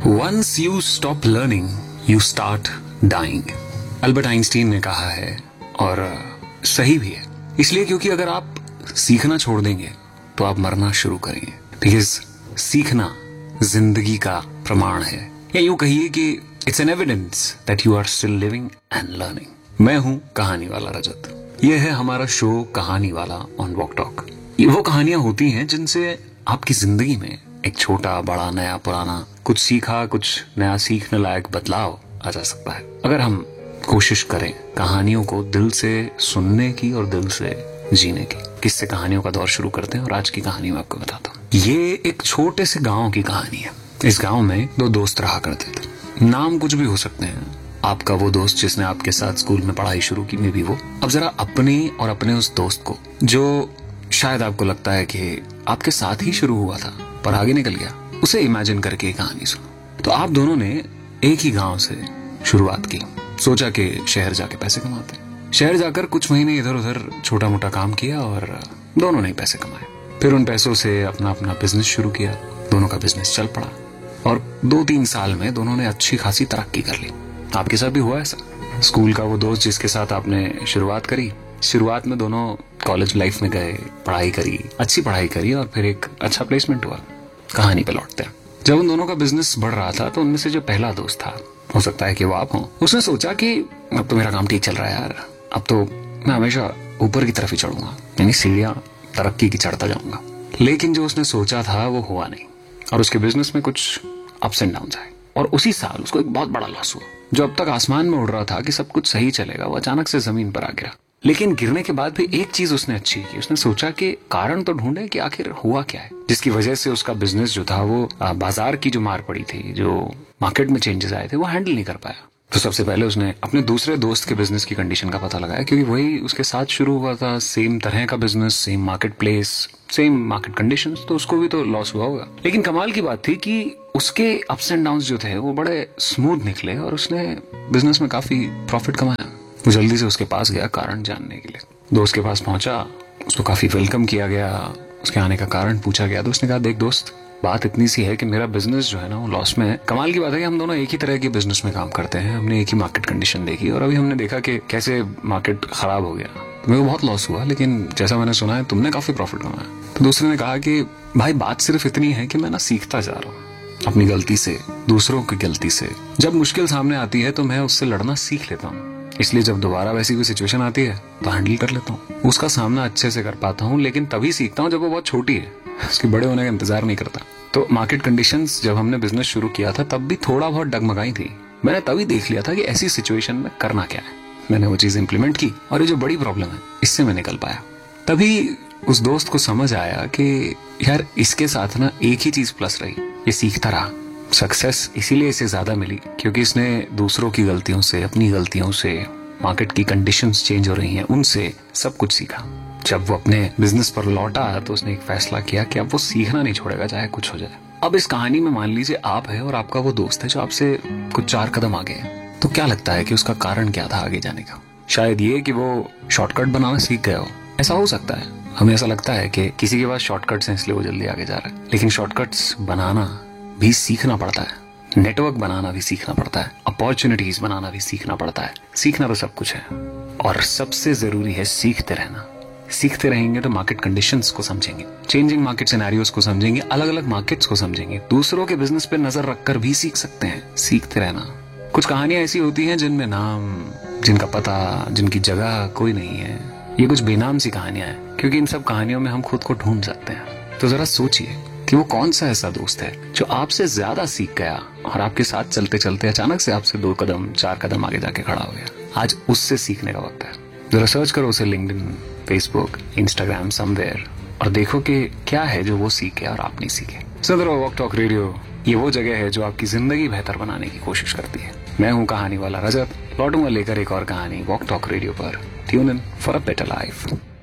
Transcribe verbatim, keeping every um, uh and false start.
Once you stop learning, you start dying. Albert Einstein ने कहा है, और सही भी है। इसलिए क्योंकि अगर आप सीखना छोड़ देंगे तो आप मरना शुरू करेंगे। बिकॉज सीखना जिंदगी का प्रमाण है, या यूं कहिए कि it's an evidence that you are still living and learning. मैं हूं कहानी वाला रजत। यह है हमारा शो कहानी वाला ऑन वॉक टॉक। ये वो कहानियां होती हैं जिनसे आपकी जिंदगी में एक छोटा बड़ा नया पुराना कुछ सीखा, कुछ नया सीखने लायक बदलाव आ जा सकता है, अगर हम कोशिश करें कहानियों को दिल से सुनने की और दिल से जीने की। किससे कहानियों का दौर शुरू करते हैं और आज की कहानी मैं आपको बताता हूँ। ये एक छोटे से गांव की कहानी है। इस गांव में दो दोस्त रहा करते थे। नाम कुछ भी हो सकते हैं। आपका वो दोस्त जिसने आपके साथ स्कूल में पढ़ाई शुरू की, में भी वो। अब जरा अपने और अपने उस दोस्त को, जो शायद आपको लगता है कि आपके साथ ही शुरू हुआ था पर आगे निकल गया, उसे इमेजिन करके कहानी सुनो। तो आप दोनों ने एक ही गांव से शुरुआत की। सोचा कि शहर जाके पैसे कमाते। शहर जाकर कुछ महीने इधर उधर छोटा मोटा काम किया और दोनों ने पैसे कमाए। फिर उन पैसों से अपना अपना बिजनेस शुरू किया। दोनों का बिजनेस चल पड़ा और दो तीन साल में दोनों ने अच्छी खासी तरक्की कर ली। आपके साथ भी हुआ ऐसा? स्कूल का वो दोस्त जिसके साथ आपने शुरुआत करी, शुरुआत में दोनों कॉलेज लाइफ में गए, पढ़ाई करी, अच्छी पढ़ाई करी और फिर एक अच्छा प्लेसमेंट हुआ। कहानी पे लौटते हैं। जब उन दोनों का बिजनेस बढ़ रहा था तो उनमें से जो पहला दोस्त था, हो सकता है कि वो आप हो, उसने सोचा कि अब तो मेरा काम ठीक चल रहा है यार, अब तो मैं हमेशा ऊपर की तरफ ही चढ़ूंगा, यानी सीढ़ियां तरक्की की चढ़ता जाऊंगा। लेकिन जो उसने सोचा था वो हुआ नहीं और उसके बिजनेस में कुछ अप्स एंड डाउन्स आए और उसी साल उसको एक बहुत बड़ा लॉस हुआ। जो अब तक आसमान में उड़ रहा था कि सब कुछ सही चलेगा, वो अचानक से जमीन पर आ गिरा। लेकिन गिरने के बाद भी एक चीज उसने अच्छी की। उसने सोचा कि कारण तो ढूंढे कि आखिर हुआ क्या है, जिसकी वजह से उसका बिजनेस जो था वो बाजार की जो मार पड़ी थी, जो मार्केट में चेंजेस आए थे, वो हैंडल नहीं कर पाया। तो सबसे पहले उसने अपने दूसरे दोस्त के बिजनेस की कंडीशन का पता लगाया, क्योंकि वही उसके साथ शुरू हुआ था, सेम तरह का business, same market place, same market conditions, तो उसको भी तो लॉस हुआ होगा। लेकिन कमाल की बात थी कि उसके अप्स एंड डाउन्स जो थे वो बड़े स्मूथ निकले और उसने बिजनेस में काफी प्रॉफिट कमाया। वो जल्दी से उसके पास गया कारण जानने के लिए। दोस्त के पास पहुंचा, उसको काफी वेलकम किया गया, उसके आने का कारण पूछा गया। तो उसने कहा, देख दोस्त, बात इतनी सी है कि मेरा बिजनेस जो है ना वो लॉस में है। कमाल की बात है कि हम दोनों एक ही तरह के बिजनेस में काम करते हैं, हमने एक ही मार्केट कंडीशन देखी और अभी हमने देखा कि कैसे मार्केट खराब हो गया। तो मेरे को बहुत लॉस हुआ, लेकिन जैसा मैंने सुना है तुमने काफी प्रॉफिट कमाया। तो दूसरे ने कहा कि भाई बात सिर्फ इतनी है कि मैं ना सीखता जा रहा हूँ अपनी गलती से, दूसरों की गलती से। जब मुश्किल सामने आती है तो मैं उससे लड़ना सीख लेता हूँ, इसलिए जब दोबारा वैसी कोई सिचुएशन आती है तो हैंडल कर लेता हूँ, उसका सामना अच्छे से कर पाता हूँ। लेकिन तभी सीखता हूँ जब वो बहुत छोटी है, उसके बड़े होने का इंतजार नहीं करता। तो मार्केट कंडीशंस जब हमने बिजनेस शुरू किया था तब भी थोड़ा बहुत डगमगाई थी। मैंने तभी देख लिया था कि ऐसी सिचुएशन में करना क्या है। मैंने वो चीज इंप्लीमेंट की और ये जो बड़ी प्रॉब्लम है इससे मैं निकल पाया। तभी उस दोस्त को समझ आया कि यार इसके साथ ना एक ही चीज प्लस रही, ये सीखता रहा। सक्सेस इसीलिए इसे ज्यादा मिली क्योंकि इसने दूसरों की गलतियों से, अपनी गलतियों से, मार्केट की कंडीशंस चेंज हो रही हैं उनसे सब कुछ सीखा। जब वो अपने बिजनेस पर लौटा तो उसने एक फैसला किया कि अब वो सीखना नहीं छोड़ेगा, चाहे कुछ हो जाए। अब इस कहानी में मान लीजिए आप है और आपका वो दोस्त है जो आपसे कुछ चार कदम आगे है। तो क्या लगता है कि उसका कारण क्या था आगे जाने का? शायद ये कि वो शॉर्टकट बनाना सीख गया हो। ऐसा हो सकता है। हमें ऐसा लगता है कि किसी के पास शॉर्टकट्स हैं इसलिए वो जल्दी आगे जा रहा है, लेकिन शॉर्टकट्स बनाना भी सीखना पड़ता है, नेटवर्क बनाना भी सीखना पड़ता है, अपॉर्चुनिटीज बनाना भी सीखना पड़ता है। सीखना तो सब कुछ है और सबसे जरूरी है सीखते रहना। सीखते रहेंगे तो मार्केट कंडीशंस को समझेंगे, चेंजिंग मार्केट सिनेरियोस को समझेंगे, अलग अलग मार्केट्स को समझेंगे, दूसरों के बिजनेस पे नजर रखकर भी सीख सकते हैं। सीखते रहना। कुछ कहानियां ऐसी होती हैं जिनमें नाम, जिनका पता, जिनकी जगह कोई नहीं है। ये कुछ बेनाम सी कहानियां हैं क्योंकि इन सब कहानियों में हम खुद को ढूंढ सकते हैं। तो जरा सोचिए कि वो कौन सा ऐसा दोस्त है जो आपसे ज्यादा सीख गया और आपके साथ चलते चलते अचानक से आपसे दो कदम चार कदम आगे जाके खड़ा हो गया। आज उससे सीखने का वक्त है। जरा सर्च करो उसे लिंक्डइन, फेसबुक, इंस्टाग्राम, समवेयर, और देखो कि क्या है जो वो सीखे और आप नहीं सीखे। सुन रहे हो वॉक टॉक रेडियो। ये वो जगह है जो आपकी जिंदगी बेहतर बनाने की कोशिश करती है। मैं हूँ कहानी वाला रजत। लौटूंगा लेकर एक और कहानी वॉक टॉक रेडियो पर। Tune in for a better life.